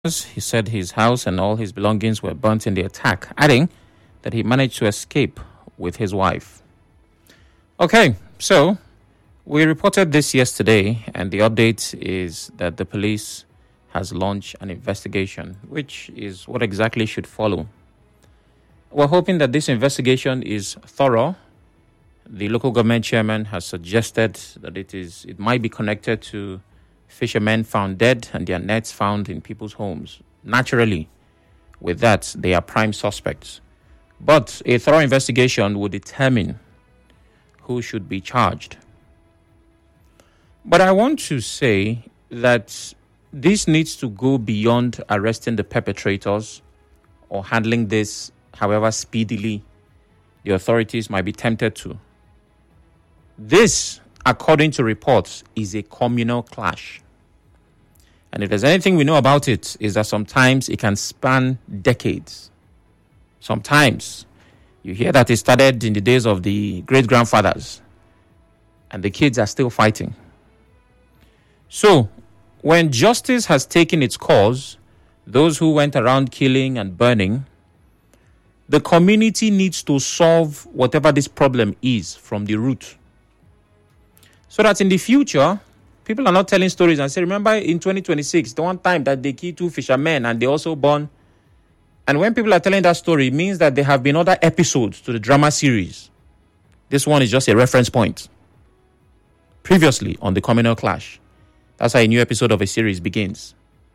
He said his house and all his belongings were burnt in the attack, adding that he managed to escape with his wife. Okay, so we reported this yesterday, and the update is that the police has launched an investigation, which is what exactly should follow. We're hoping that this investigation is thorough. The local government chairman has suggested that it might be connected to fishermen found dead and their nets found in people's homes. Naturally, with that, they are prime suspects. But a thorough investigation will determine who should be charged. But I want to say that this needs to go beyond arresting the perpetrators or handling this however speedily the authorities might be tempted to. This, according to reports, is a communal clash. And if there's anything we know about it, is that sometimes it can span decades. Sometimes you hear that it started in the days of the great-grandfathers, and the kids are still fighting. So, when justice has taken its course, those who went around killing and burning, the community needs to solve whatever this problem is from the root. So that in the future, people are not telling stories and say, remember in 2026, the one time that they killed 2 fishermen and they also burned. And when people are telling that story, it means that there have been other episodes to the drama series. This one is just a reference point. Previously on the communal clash. That's how a new episode of a series begins.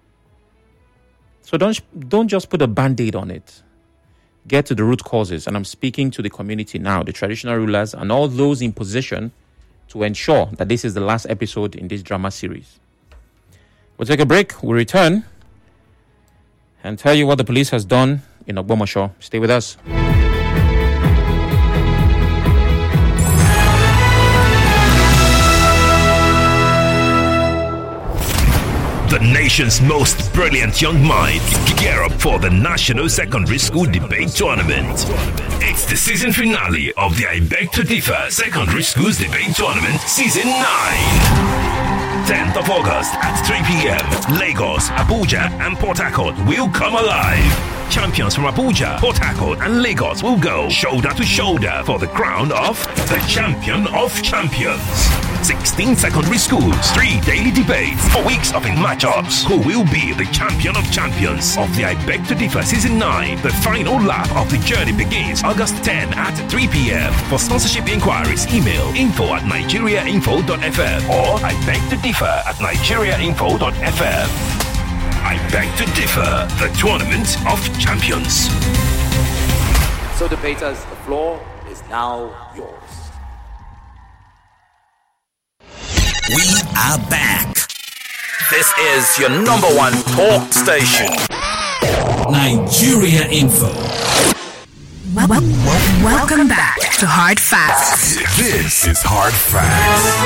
So don't just put a band-aid on it. Get to the root causes. And I'm speaking to the community now, the traditional rulers and all those in position to ensure that this is the last episode in this drama series. We'll take a break. We'll return and tell you what the police has done in Ogbomosho. Stay with us. The nation's most brilliant young minds gear up for the National Secondary School Debate Tournament. It's the season finale of the I Beg to Differ Secondary Schools Debate Tournament Season 9. 10th of August at 3 p.m. Lagos, Abuja and Port Harcourt will come alive. Champions from Abuja, Port Harcourt and Lagos will go shoulder to shoulder for the crown of the Champion of Champions. 16 secondary schools, 3 daily debates, 4 weeks of matchups. Who will be the Champion of Champions of the I Beg to Differ Season 9? The final lap of the journey begins August 10 at 3 p.m. For sponsorship inquiries, email info@nigeriainfo.fm or I beg to differ @nigeriainfo.fm. I Beg to Differ, the Tournament of Champions. So debaters, the floor is now yours. We are back. This is your number one talk station. Nigeria Info. Welcome back to Hard Facts. This is Hard Facts.